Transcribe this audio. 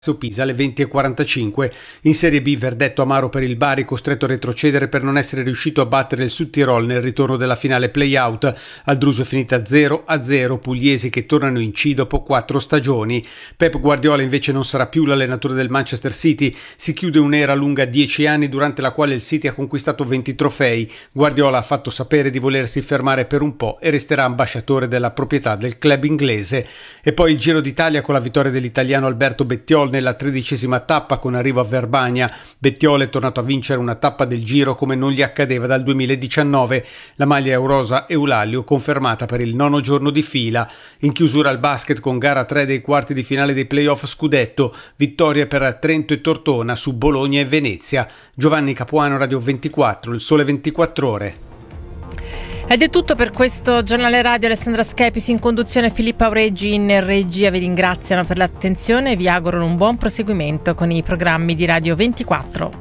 Pisa alle 20:45. In Serie B verdetto amaro per il Bari, costretto a retrocedere per non essere riuscito a battere il Südtirol nel ritorno della finale play-out. Al Druso è finita 0-0, pugliesi che tornano in C dopo 4 stagioni. Pep Guardiola invece non sarà più l'allenatore del Manchester City, si chiude un'era lunga 10 anni durante la quale il City ha conquistato 20 trofei. Guardiola ha fatto sapere di volersi fermare per un po' e resterà ambasciatore della proprietà del club inglese. E poi il Giro d'Italia con la vittoria dell'italiano Alberto Bettiol nella 13ª tappa con arrivo a Verbania. Bettiol è tornato a vincere una tappa del Giro come non gli accadeva dal 2019. La maglia rosa Eulalio confermata per il 9° giorno di fila. In chiusura al basket con gara 3 dei quarti di finale dei playoff scudetto. Vittorie per Trento e Tortona su Bologna e Venezia. Giovanni Capuano, Radio 24, il Sole 24 Ore. Ed è tutto per questo giornale radio. Alessandra Schepis in conduzione, Filippo Aureggi in regia vi ringraziano per l'attenzione e vi augurano un buon proseguimento con i programmi di Radio 24.